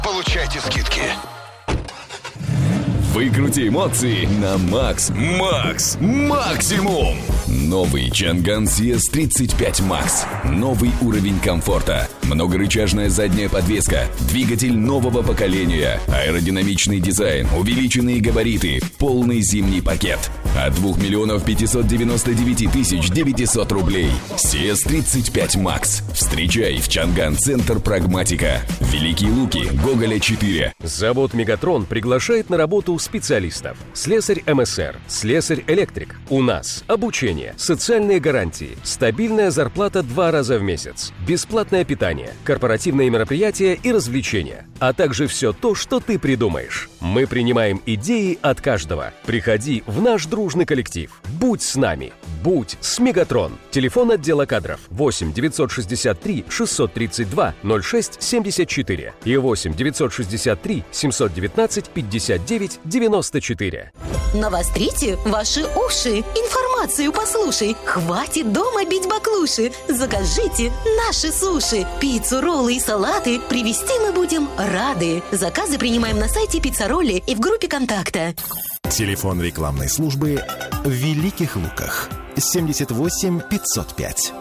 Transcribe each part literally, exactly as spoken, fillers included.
Получайте скидки. Выкрути эмоции на макс. Макс. Максимум. Новый Чанган си эс тридцать пять макс. Новый уровень комфорта. Многорычажная задняя подвеска. Двигатель нового поколения. Аэродинамичный дизайн. Увеличенные габариты. Полный зимний пакет. От двух миллионов пятьсот девяносто девять тысяч девятьсот рублей. си эс тридцать пять макс. Встречай в Чанган Центр Прагматика. Великие Луки, Гоголя четыре. Завод «Мегатрон» приглашает на работу специалистов. Слесарь эм эс эр, слесарь-электрик. У нас обучение, социальные гарантии, стабильная зарплата два раза в месяц, бесплатное питание, корпоративные мероприятия и развлечения, а также все то, что ты придумаешь. Мы принимаем идеи от каждого. Приходи в наш дружный коллектив. Будь с нами. Будь с «Мегатрон». Телефон отдела кадров восемь девятьсот шестьдесят три шестьсот тридцать два ноль шесть семьдесят четыре и восемь девятьсот шестьдесят три семьсот девятнадцать пятьдесят девять девяносто четыре. Навострите ваши уши. Информацию послушай. Хватит дома бить баклуши. Закажите наши суши. Пиццу, роллы и салаты привезти мы будем рады. Заказы принимаем на сайте Пиццаролли и в группе контакта. Телефон рекламной службы в Великих Луках. семьдесят восемь пятьсот пять.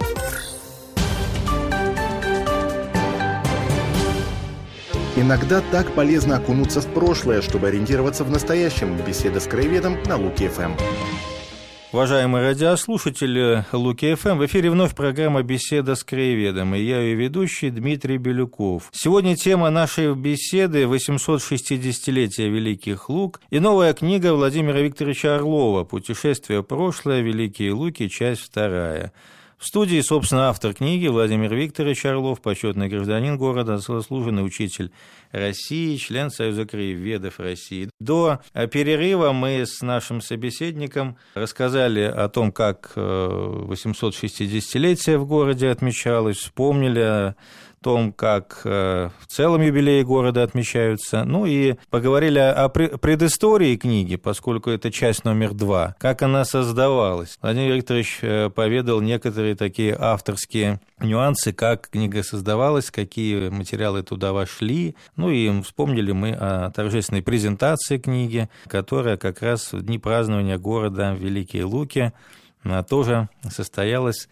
Иногда так полезно окунуться в прошлое, чтобы ориентироваться в настоящем. Беседа с краеведом на Луки эф эм. Уважаемые радиослушатели Луки эф эм, в эфире вновь программа «Беседа с краеведом», и я ее ведущий Дмитрий Белюков. Сегодня тема нашей беседы – восемьсот шестидесятилетие Великих Лук и новая книга Владимира Викторовича Орлова «Путешествие в прошлое. Великие Луки. Часть вторая». В студии, собственно, автор книги Владимир Викторович Орлов, почетный гражданин города, заслуженный учитель России, член Союза краеведов России. До перерыва мы с нашим собеседником рассказали о том, как восемьсот шестидесятилетие в городе отмечалось, вспомнили о том, как в целом юбилеи города отмечаются, ну и поговорили о предыстории книги, поскольку это часть номер два, как она создавалась. Владимир Викторович поведал некоторые такие авторские нюансы, как книга создавалась, какие материалы туда вошли, ну и вспомнили мы о торжественной презентации книги, которая как раз в дни празднования города Великие Луки тоже состоялась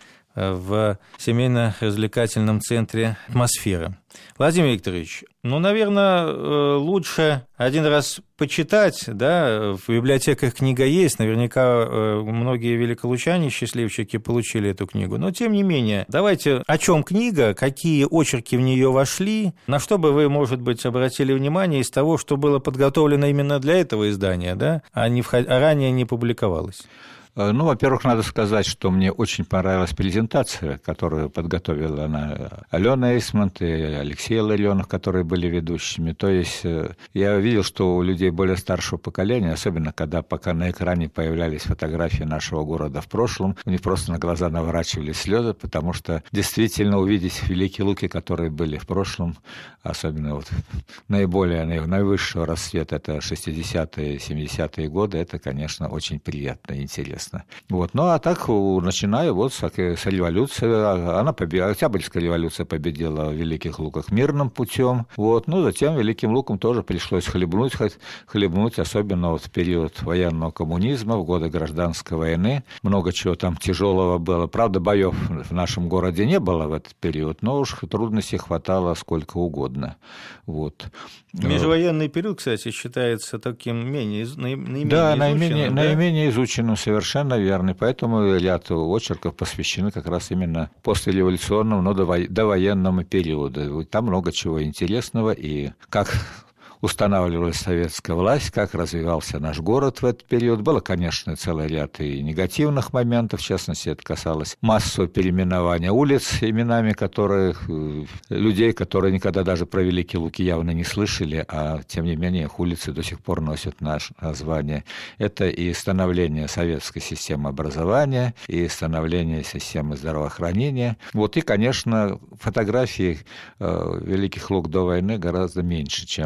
в семейно-развлекательном центре «Атмосфера». Владимир Викторович, ну, наверное, лучше один раз почитать, да, в библиотеках книга есть, наверняка многие великолучане, счастливчики, получили эту книгу, но, тем не менее, давайте, о чем книга, какие очерки в нее вошли, на что бы вы, может быть, обратили внимание из того, что было подготовлено именно для этого издания, да, а, не вход... а ранее не публиковалось? Ну, во-первых, надо сказать, что мне очень понравилась презентация, которую подготовила она Алена Эйсмонт и Алексей Ларионов, которые были ведущими. То есть я видел, что у людей более старшего поколения, особенно когда пока на экране появлялись фотографии нашего города в прошлом, у них просто на глаза наворачивались слезы, потому что действительно увидеть Великие Луки, которые были в прошлом, особенно вот наиболее наивысшего расцвета, это шестидесятые, семидесятые годы, это, конечно, очень приятно и интересно. Вот. Ну, а так, начинаю вот с, с революции. Она победила, Октябрьская революция победила в Великих Луках мирным путем. Вот. Ну, затем Великим Лукам тоже пришлось хлебнуть, хлебнуть, особенно вот в период военного коммунизма, в годы гражданской войны. Много чего там тяжелого было. Правда, боев в нашем городе не было в этот период, но уж трудностей хватало сколько угодно. Вот. Межвоенный период, кстати, считается таким менее, наименее да, изученным. Наименее, да, наименее изученным, совершенно верно. Поэтому ряд очерков посвящены как раз именно послереволюционному, но довоенному периоду. Там много чего интересного, и как устанавливалась советская власть, как развивался наш город в этот период. Было, конечно, целый ряд и негативных моментов, в частности, это касалось массового переименования улиц именами которых, людей, которые никогда даже про Великие Луки явно не слышали, а тем не менее их улицы до сих пор носят наше название. Это и становление советской системы образования, и становление системы здравоохранения. Вот, и, конечно, фотографий э, Великих Лук до войны гораздо меньше, чем в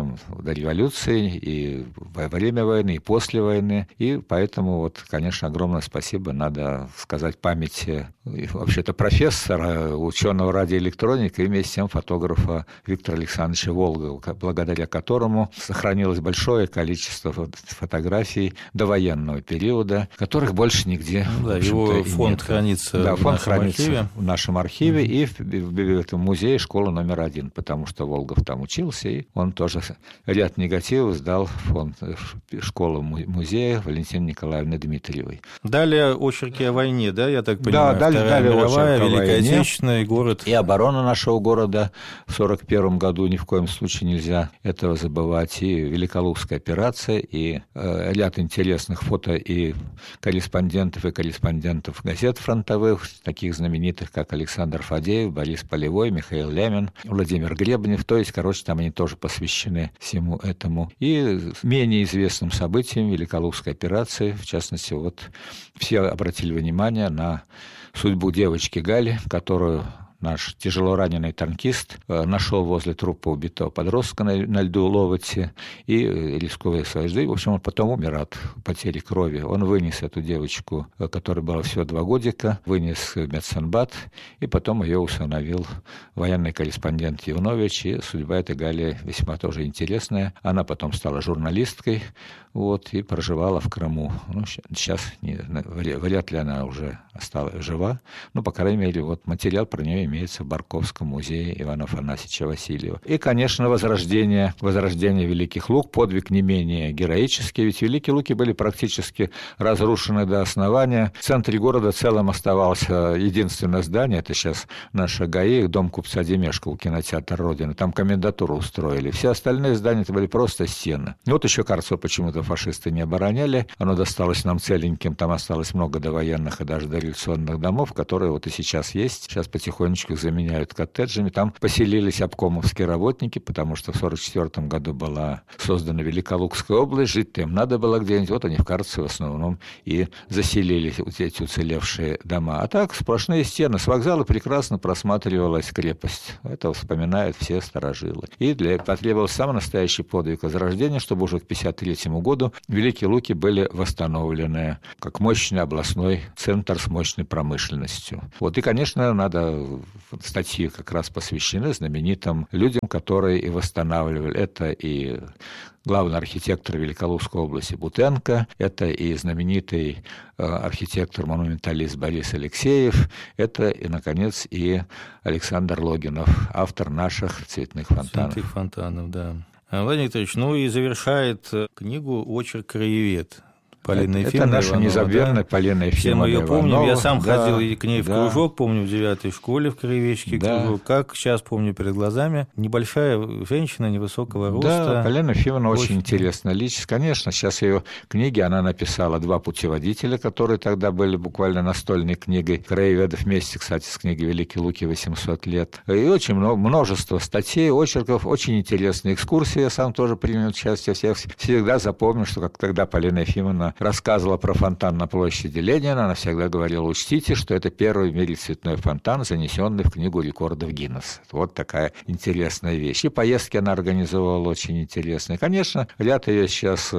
до революции, и во время войны, и после войны. И поэтому, вот, конечно, огромное спасибо надо сказать памяти вообще-то профессора, ученого радиоэлектроники, и вместе с тем фотографа Виктора Александровича Волгова, благодаря которому сохранилось большое количество фотографий довоенного периода, которых больше нигде, ну, да, его фонд нет. хранится, да, в, фонд нашем хранится архиве. в нашем архиве mm-hmm. и в, в, в этом музее школа номер один, потому что Волгов там учился, и он тоже ряд негативов сдал в фонд школы музея Валентины Николаевны Дмитриевой. Далее очерки о войне, да, я так понимаю? Да, далее, Вторая далее мировая, очерк о Великая войне. Отечественная, город. И оборона нашего города в сорок первом году, ни в коем случае нельзя этого забывать. И Великолукская операция, и э, ряд интересных фото и корреспондентов, и корреспондентов газет фронтовых, таких знаменитых, как Александр Фадеев, Борис Полевой, Михаил Лямин, Владимир Гребнев. То есть, короче, там они тоже посвящены всему этому. И менее известным событиям Великолукской операции, в частности, вот все обратили внимание на судьбу девочки Гали, которую наш тяжело раненый танкист нашел возле трупа убитого подростка на, на льду Ловоти и, рискуя своей жизнью, в общем, он потом умер от потери крови. Он вынес эту девочку, которая была всего два годика, вынес в медсанбат, и потом ее усыновил военный корреспондент Юнович, и судьба этой Гали весьма тоже интересная. Она потом стала журналисткой, вот, и проживала в Крыму. Ну, сейчас не, вряд ли она уже осталась жива, но, по крайней мере, вот материал про нее имеется в Барковском музее Ивана Афанасьевича Васильева. И, конечно, возрождение, возрождение Великих Лук, подвиг не менее героический, ведь Великие Луки были практически разрушены до основания. В центре города целым оставалось единственное здание, это сейчас наша ГАИ, дом купца Демешкова, кинотеатр Родина, там комендатуру устроили. Все остальные здания это были просто стены. Вот еще Карцево почему-то фашисты не обороняли, оно досталось нам целеньким, там осталось много довоенных и даже дореволюционных домов, которые вот и сейчас есть, сейчас потихонечку их заменяют коттеджами. Там поселились обкомовские работники, потому что в сорок четвёртом году была создана Великолукская область, жить-то им надо было где-нибудь, вот они в Карцево в основном и заселились, вот эти уцелевшие дома. А так сплошные стены, с вокзала прекрасно просматривалась крепость. Это вспоминают все старожилы. И для потребовался самый настоящий подвиг возрождения, чтобы уже к пятьдесят третьему году Великие Луки были восстановлены как мощный областной центр с мощной промышленностью. Вот и, конечно, надо статьи как раз посвящены знаменитым людям, которые и восстанавливали. Это и главный архитектор Великолукской области Бутенко, это и знаменитый э, архитектор-монументалист Борис Алексеев, это и, наконец, и Александр Логинов, автор наших цветных фонтанов. Цветных фонтанов, да. Владимир Викторович, ну и завершает книгу очерк «Краевед». Полина это, Ефимовна это наша Иванова, незабвенная да? Полина Ефимовна Все мы ее помним. Иванова. Я сам да, ходил к ней в да. кружок, помню, в девятой школе в Краеведческий да. кружок. Как сейчас помню перед глазами. Небольшая женщина, невысокого роста. Да, Полина Ефимовна очень, очень интересная личность. Конечно, сейчас ее книги, она написала два путеводителя, которые тогда были буквально настольной книгой краеведов вместе, кстати, с книгой «Великие Луки восемьсот лет». И очень много, множество статей, очерков, очень интересные экскурсии. Я сам тоже принял участие. Я всегда запомнил, что как тогда Полина Ефимовна рассказывала про фонтан на площади Ленина, она всегда говорила: учтите, что это первый в мире цветной фонтан, занесенный в книгу рекордов Гиннесса. Вот такая интересная вещь. И поездки она организовывала очень интересные. Конечно, ряд ее сейчас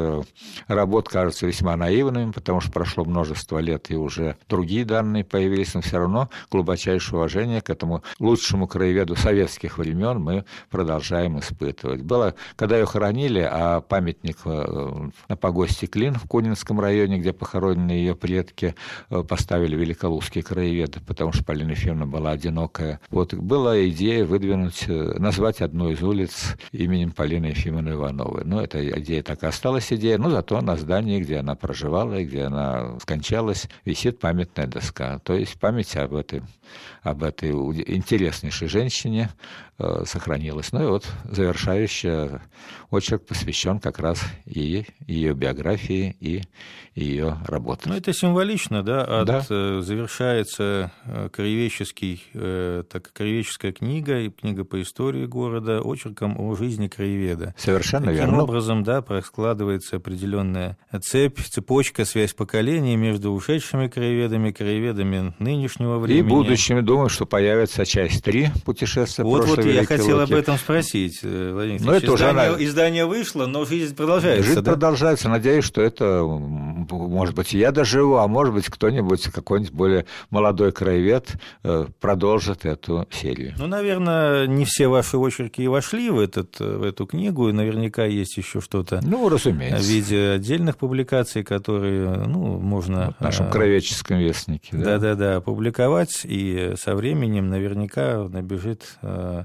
работ кажутся весьма наивными, потому что прошло множество лет, и уже другие данные появились, но все равно глубочайшее уважение к этому лучшему краеведу советских времен мы продолжаем испытывать. Было, когда ее хоронили, а памятник на погосте Клин в Кунинском районе, где похоронены ее предки, поставили великолукские краеведы, потому что Полина Ефимовна была одинокая. Вот была идея выдвинуть, назвать одну из улиц именем Полины Ефимовны Ивановой. Но эта идея так и осталась идея, но зато на здании, где она проживала и где она скончалась, висит памятная доска. То есть память об этой, об этой интереснейшей женщине э, сохранилась. Ну и вот завершающий очерк посвящен как раз и ее биографии, и ее работать. Ну, это символично, да? От, да. Завершается краеведческий, так, краеведческая книга, книга по истории города, очерком о жизни краеведа. Совершенно Таким верно. Таким образом, да, складывается определенная цепь, цепочка, связь поколений между ушедшими краеведами, краеведами нынешнего времени. И будущими, думаю, что появится часть три путешествия вот, прошлой Вот Великой я хотел Луки. об этом спросить, Владимир Но это издание, уже... издание вышло, но жизнь продолжается. Жизнь да? продолжается. Надеюсь, что это, может быть, я доживу, а может быть, кто-нибудь, какой-нибудь более молодой краевед продолжит эту серию. Ну, наверное, не все ваши очерки и вошли в, этот, в эту книгу, и наверняка есть еще что-то ну, разумеется. в виде отдельных публикаций, которые, ну, можно... В нашем краеведческом вестнике. Да? Да-да-да, опубликовать, и со временем наверняка набежит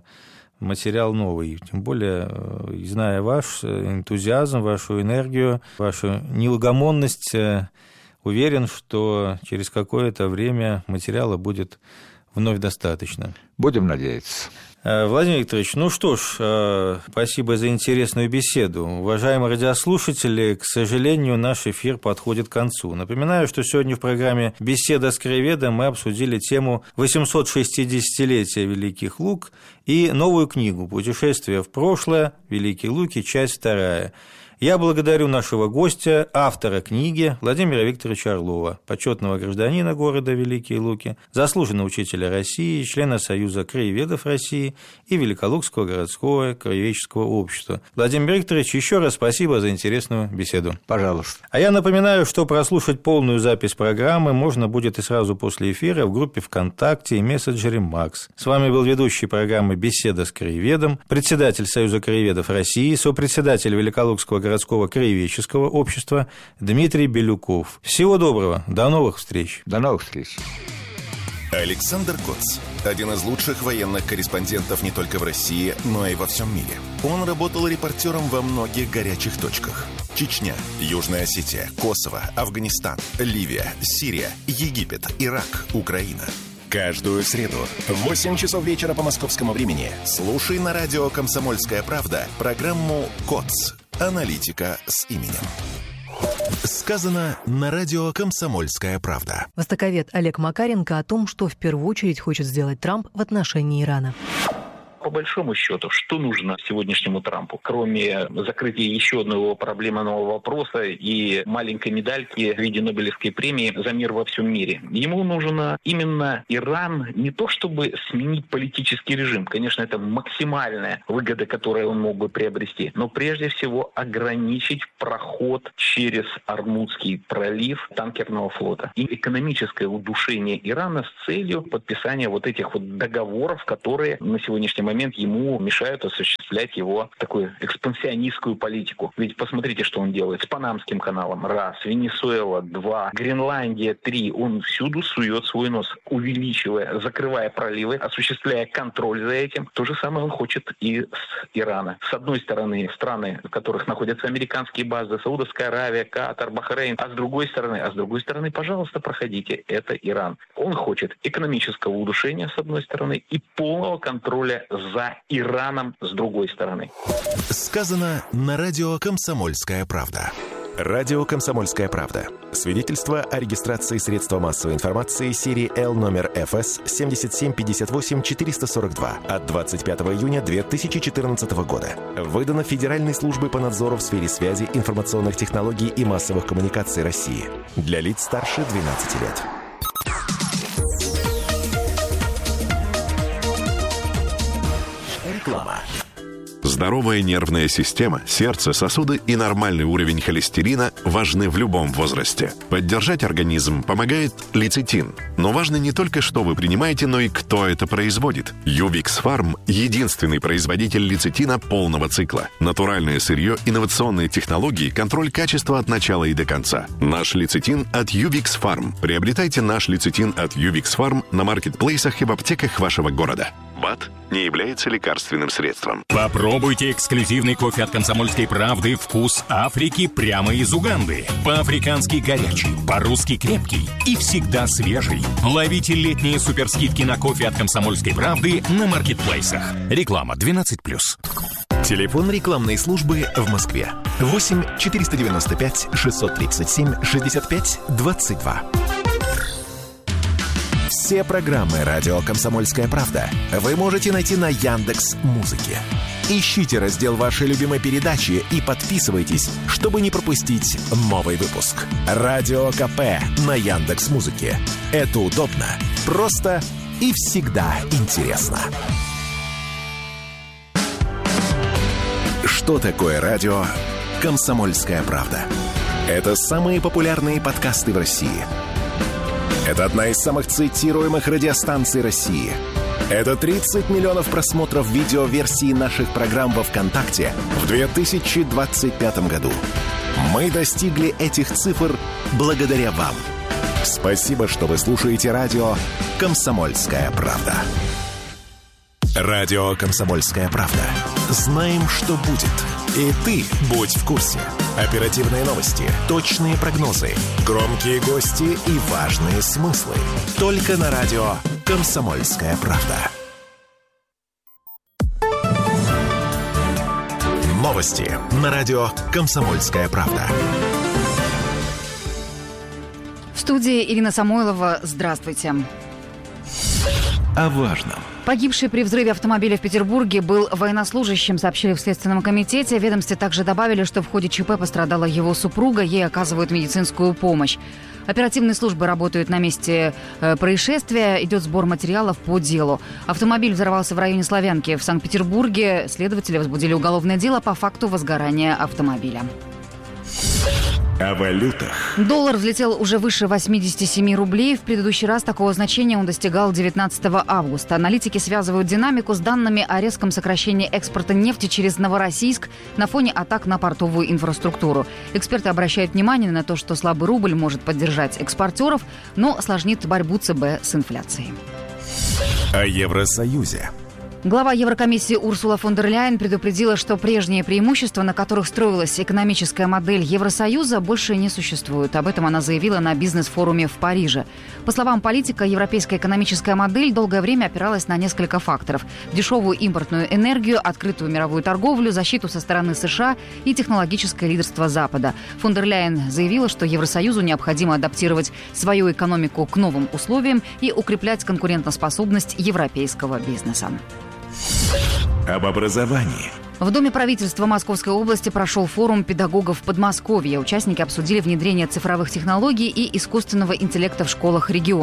материал новый. Тем более, зная ваш энтузиазм, вашу энергию, вашу неугомонность, уверен, что через какое-то время материала будет вновь достаточно. Будем надеяться. Владимир Викторович, ну что ж, спасибо за интересную беседу. Уважаемые радиослушатели, к сожалению, наш эфир подходит к концу. Напоминаю, что сегодня в программе «Беседа с краеведом» мы обсудили тему восемьсот шестидесятилетия Великих Луг и новую книгу «Путешествие в прошлое. Великие Луки. Часть вторая». Я благодарю нашего гостя, автора книги Владимира Викторовича Орлова, почетного гражданина города Великие Луки, заслуженного учителя России, члена Союза краеведов России и Великолукского городского краеведческого общества. Владимир Викторович, еще раз спасибо за интересную беседу. Пожалуйста. А я напоминаю, что прослушать полную запись программы можно будет и сразу после эфира в группе ВКонтакте и мессенджере Макс. С вами был ведущий программы «Беседа с краеведом», председатель Союза краеведов России, сопредседатель Великолукского городского городского краеведческого общества Дмитрий Белюков. Всего доброго, до новых встреч. До новых встреч. Александр Коц. Один из лучших военных корреспондентов не только в России, но и во всем мире. Он работал репортером во многих горячих точках. Чечня, Южная Осетия, Косово, Афганистан, Ливия, Сирия, Египет, Ирак, Украина. Каждую среду в восемь часов вечера по московскому времени слушай на радио «Комсомольская правда» программу «КОЦ. Аналитика с именем». Сказано на радио «Комсомольская правда». Востоковед Олег Макаренко о том, что в первую очередь хочет сделать Трамп в отношении Ирана. По большому счету, что нужно сегодняшнему Трампу, кроме закрытия еще одного проблемного вопроса и маленькой медальки в виде Нобелевской премии за мир во всем мире? Ему нужно именно Иран не то чтобы сменить политический режим, конечно, это максимальная выгода, которую он мог бы приобрести, но прежде всего ограничить проход через Ормузский пролив танкерного флота и экономическое удушение Ирана с целью подписания вот этих вот договоров, которые на сегодняшний момент момент ему мешают осуществлять его такую экспансионистскую политику. Ведь посмотрите, что он делает с Панамским каналом. Раз. Венесуэла. Два. Гренландия. Три. Он всюду сует свой нос, увеличивая, закрывая проливы, осуществляя контроль за этим. То же самое он хочет и с Ирана. С одной стороны, страны, в которых находятся американские базы, Саудовская Аравия, Катар, Бахрейн. А с другой стороны, а с другой стороны, пожалуйста, проходите. Это Иран. Он хочет экономического удушения, с одной стороны, и полного контроля за Ираном с другой стороны. Сказано на радио «Комсомольская правда». Радио «Комсомольская правда». Свидетельство о регистрации средства массовой информации серии Л номер эф эс семь семь пять восемь четыре сорок два от двадцать пятого июня две тысячи четырнадцатого года. Выдано Федеральной службой по надзору в сфере связи, информационных технологий и массовых коммуникаций России. Для лиц старше двенадцати лет. Реклама. Здоровая нервная система, сердце, сосуды и нормальный уровень холестерина важны в любом возрасте. Поддержать организм помогает лецитин. Но важно не только, что вы принимаете, но и кто это производит. Ювикс Фарм – единственный производитель лецитина полного цикла. Натуральное сырье, инновационные технологии, контроль качества от начала и до конца. Наш лецитин от Ювикс Фарм. Приобретайте наш лецитин от Ювикс Фарм на маркетплейсах и в аптеках вашего города. БАД не является лекарственным средством. Попробуйте эксклюзивный кофе от «Комсомольской правды» «Вкус Африки» прямо из Уганды. По-африкански горячий, по-русски крепкий и всегда свежий. Ловите летние суперскидки на кофе от «Комсомольской правды» на маркетплейсах. Реклама двенадцать плюс. Телефон рекламной службы в Москве. восемь четыреста девяносто пять шестьсот тридцать семь шестьдесят пять двадцать два. Все программы «Радио Комсомольская правда» вы можете найти на Яндекс.Музыке. Ищите раздел вашей любимой передачи и подписывайтесь, чтобы не пропустить новый выпуск. Радио КП на Яндекс.Музыке. Это удобно, просто и всегда интересно. Что такое радио «Комсомольская правда»? Это самые популярные подкасты в России. Это одна из самых цитируемых радиостанций России. Это тридцать миллионов просмотров видеоверсии наших программ во ВКонтакте в две тысячи двадцать пятом году. Мы достигли этих цифр благодаря вам. Спасибо, что вы слушаете радио «Комсомольская правда». Радио «Комсомольская правда». Знаем, что будет. И ты будь в курсе. Оперативные новости, точные прогнозы, громкие гости и важные смыслы. Только на радио «Комсомольская правда». Новости на радио «Комсомольская правда». В студии Ирина Самойлова. Здравствуйте. О важном. Погибший при взрыве автомобиля в Петербурге был военнослужащим, сообщили в Следственном комитете. В ведомстве также добавили, что в ходе ЧП пострадала его супруга, ей оказывают медицинскую помощь. Оперативные службы работают на месте э, происшествия, идет сбор материалов по делу. Автомобиль взорвался в районе Славянки в Санкт-Петербурге. Следователи возбудили уголовное дело по факту возгорания автомобиля. О валютах. Доллар взлетел уже выше восемьдесят семь рублей. В предыдущий раз такого значения он достигал девятнадцатого августа. Аналитики связывают динамику с данными о резком сокращении экспорта нефти через Новороссийск на фоне атак на портовую инфраструктуру. Эксперты обращают внимание на то, что слабый рубль может поддержать экспортеров, но осложнит борьбу ЦБ с инфляцией. О Евросоюзе. Глава Еврокомиссии Урсула фон дер Ляйен предупредила, что прежние преимущества, на которых строилась экономическая модель Евросоюза, больше не существуют. Об этом она заявила на бизнес-форуме в Париже. По словам политика, европейская экономическая модель долгое время опиралась на несколько факторов: дешевую импортную энергию, открытую мировую торговлю, защиту со стороны США и технологическое лидерство Запада. Фон дер Ляйен заявила, что Евросоюзу необходимо адаптировать свою экономику к новым условиям и укреплять конкурентоспособность европейского бизнеса. Об образовании. В Доме правительства Московской области прошел форум педагогов Подмосковья. Участники обсудили внедрение цифровых технологий и искусственного интеллекта в школах региона.